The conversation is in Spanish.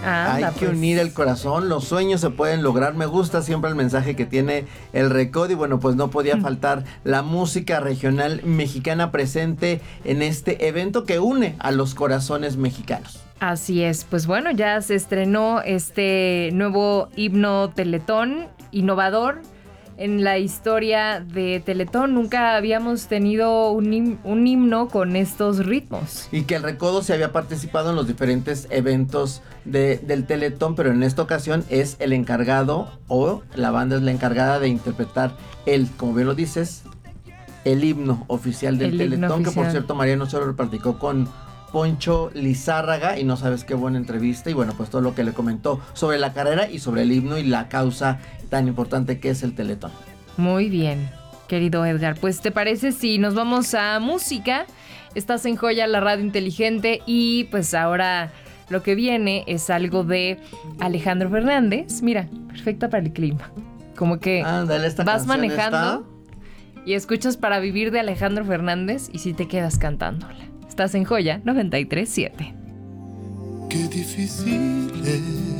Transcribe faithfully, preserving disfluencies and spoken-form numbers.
Anda, Hay que pues. unir el corazón, los sueños se pueden lograr. Me gusta siempre el mensaje que tiene el Recodo y bueno, pues no podía faltar la música regional mexicana presente en este evento que une a los corazones mexicanos. Así es, pues bueno, ya se estrenó este nuevo himno Teletón, innovador en la historia de Teletón. Nunca habíamos tenido un, him- un himno con estos ritmos. Y que el Recodo se había participado en los diferentes eventos de, del Teletón, pero en esta ocasión es el encargado, o la banda es la encargada de interpretar el, como bien lo dices, el himno oficial del El himno Teletón, que por oficial. cierto Mariano Soro platicó con Poncho Lizárraga y no sabes qué buena entrevista y bueno, pues todo lo que le comentó sobre la carrera y sobre el himno y la causa tan importante que es el Teletón. Muy bien, querido Edgar. Pues, ¿te parece si nos vamos a música? Estás en Joya, la radio inteligente, y pues ahora lo que viene es algo de Alejandro Fernández. Mira, perfecta para el clima. Como que Ándale, esta vas canción manejando y escuchas Para Vivir de Alejandro Fernández y si te quedas cantándola. Estás en Joya noventa y tres punto siete. Qué difícil es